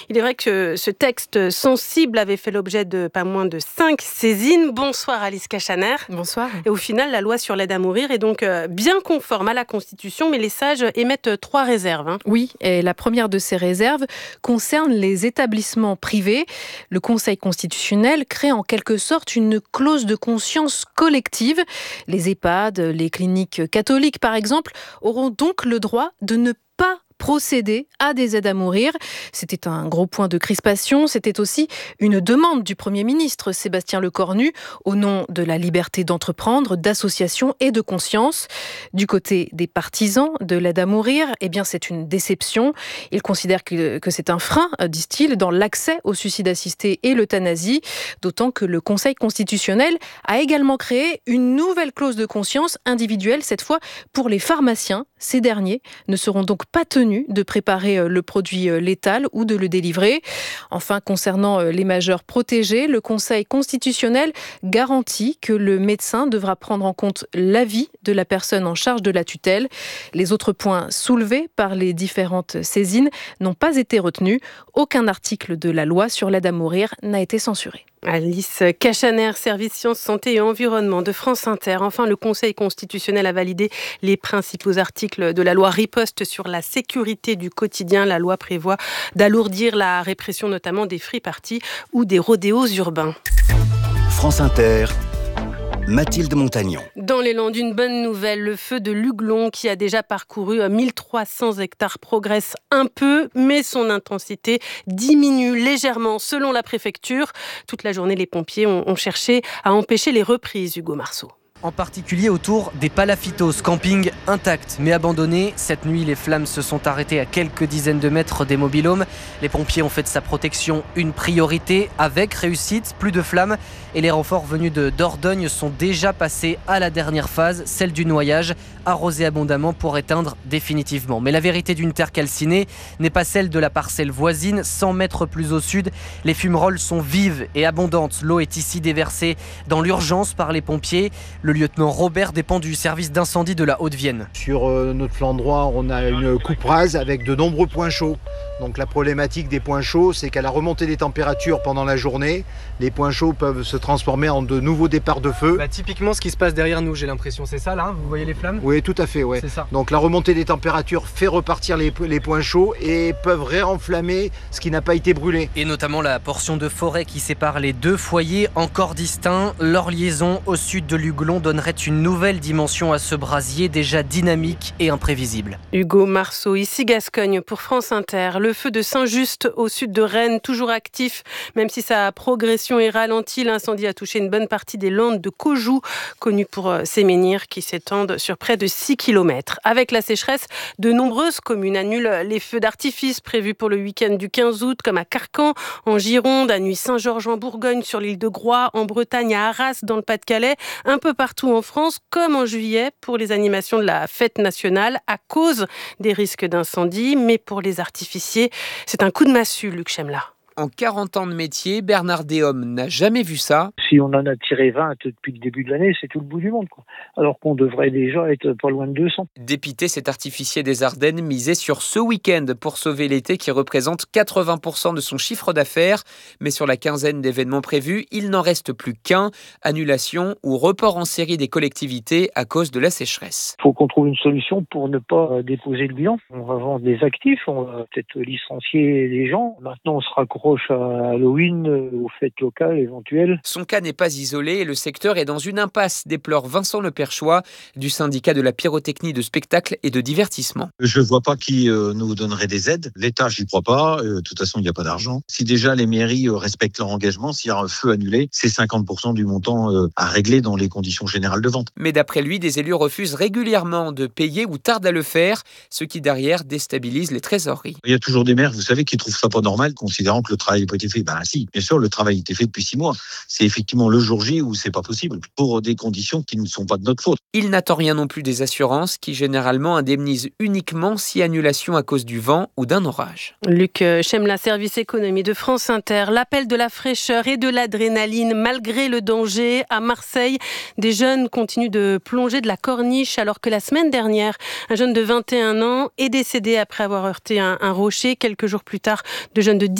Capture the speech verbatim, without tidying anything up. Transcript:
Il est vrai que ce texte sensible avait fait l'objet de pas moins de cinq saisines. Bonsoir Alice Cachaner. Bonsoir. Et au final, la loi sur l'aide à mourir est donc bien conforme à la Constitution, mais les sages émettent trois réserves. Hein. Oui, et la première de ces réserves concerne les établissements privés. Le Conseil constitutionnel crée en quelque sorte une clause de conscience collective. Les EHPAD, les cliniques catholiques par exemple, auront donc le droit de ne pas procéder à des aides à mourir. C'était un gros point de crispation. C'était aussi une demande du Premier ministre Sébastien Lecornu au nom de la liberté d'entreprendre, d'association et de conscience. Du côté des partisans de l'aide à mourir, eh bien c'est une déception. Ils considèrent que, que c'est un frein, disent-ils, dans l'accès au suicide assisté et l'euthanasie, d'autant que le Conseil constitutionnel a également créé une nouvelle clause de conscience individuelle, cette fois pour les pharmaciens. Ces derniers ne seront donc pas tenus de préparer le produit létal ou de le délivrer. Enfin, concernant les majeurs protégés, le Conseil constitutionnel garantit que le médecin devra prendre en compte l'avis de la personne en charge de la tutelle. Les autres points soulevés par les différentes saisines n'ont pas été retenus. Aucun article de la loi sur l'aide à mourir n'a été censuré. Alice Cachaner, service Sciences, Santé et Environnement de France Inter. Enfin, le Conseil constitutionnel a validé les principaux articles de la loi Riposte sur la sécurité du quotidien. La loi prévoit d'alourdir la répression notamment des free-parties ou des rodéos urbains. France Inter. Mathilde Montagnon. Dans les Landes, une bonne nouvelle. Le feu de l'Huglon, qui a déjà parcouru mille trois cents hectares, progresse un peu, mais son intensité diminue légèrement selon la préfecture. Toute la journée, les pompiers ont, ont cherché à empêcher les reprises, Hugo Marceau. En particulier autour des Palafitos, camping intact mais abandonné. Cette nuit, les flammes se sont arrêtées à quelques dizaines de mètres des mobil-homes. Les pompiers ont fait de sa protection une priorité, avec réussite, plus de flammes. Et les renforts venus de Dordogne sont déjà passés à la dernière phase, celle du noyage, arrosé abondamment pour éteindre définitivement. Mais la vérité d'une terre calcinée n'est pas celle de la parcelle voisine. cent mètres plus au sud, les fumerolles sont vives et abondantes. L'eau est ici déversée dans l'urgence par les pompiers. Le lieutenant Robert dépend du service d'incendie de la Haute-Vienne. Sur euh, notre flanc droit, on a une coupe rase avec de nombreux points chauds. Donc la problématique des points chauds, c'est qu'à la remontée des températures pendant la journée, les points chauds peuvent se transformer en de nouveaux départs de feu. Bah, typiquement ce qui se passe derrière nous, j'ai l'impression, c'est ça là, hein, vous voyez les flammes ? Oui, tout à fait, ouais. C'est ça. Donc la remontée des températures fait repartir les, les points chauds et peuvent réenflammer ce qui n'a pas été brûlé. Et notamment la portion de forêt qui sépare les deux foyers encore distincts. Leur liaison au sud de l'Huglon donnerait une nouvelle dimension à ce brasier déjà dynamique et imprévisible. Hugo Marceau, ici Gascogne pour France Inter. Le feu de Saint-Just au sud de Rennes, toujours actif, même si sa progression est ralentie. L'incendie a touché une bonne partie des Landes de Caujou, connues pour ses menhirs qui s'étendent sur près de six kilomètres. Avec la sécheresse, de nombreuses communes annulent les feux d'artifice prévus pour le week-end du quinze août, comme à Carcans, en Gironde, à Nuit-Saint-Georges en Bourgogne, sur l'île de Groix, en Bretagne, à Arras, dans le Pas-de-Calais, un peu partout en France, comme en juillet pour les animations de la fête nationale à cause des risques d'incendie. Mais pour les artificiers, c'est un coup de massue, Luc Chemla. En quarante ans de métier, Bernard Déhomme n'a jamais vu ça. Si on en a tiré vingt depuis le début de l'année, c'est tout le bout du monde, quoi. Alors qu'on devrait déjà être pas loin de deux cents. Dépité, cet artificier des Ardennes misait sur ce week-end pour sauver l'été qui représente quatre-vingts pour cent de son chiffre d'affaires. Mais sur la quinzaine d'événements prévus, il n'en reste plus qu'un. Annulation ou report en série des collectivités à cause de la sécheresse. Il faut qu'on trouve une solution pour ne pas déposer le bilan. On va vendre des actifs, on va peut-être licencier les gens. Maintenant, on se raccroche à Halloween, aux fêtes locales éventuelles. Son cas n'est pas isolé et le secteur est dans une impasse, déplore Vincent Leperchois du syndicat de la pyrotechnie de spectacle et de divertissement. Je ne vois pas qui euh, nous donnerait des aides. L'État, j'y crois pas. Euh, de toute façon, il n'y a pas d'argent. Si déjà les mairies euh, respectent leur engagement, s'il y a un feu annulé, c'est cinquante pour cent du montant euh, à régler dans les conditions générales de vente. Mais d'après lui, des élus refusent régulièrement de payer ou tardent à le faire, ce qui derrière déstabilise les trésoreries. Il y a toujours des maires, vous savez, qui trouvent ça pas normal, considérant que le travail n'a pas été fait. Ben si, bien sûr, le travail a été fait depuis six mois. C'est effectivement le jour J où c'est pas possible, pour des conditions qui ne sont pas de notre faute. Il n'attend rien non plus des assurances qui généralement indemnisent uniquement si annulation à cause du vent ou d'un orage. Luc Chemla, service économie de France Inter. L'appel de la fraîcheur et de l'adrénaline malgré le danger. À Marseille, des jeunes continuent de plonger de la corniche alors que la semaine dernière, un jeune de vingt et un ans est décédé après avoir heurté un, un rocher. Quelques jours plus tard, deux jeunes de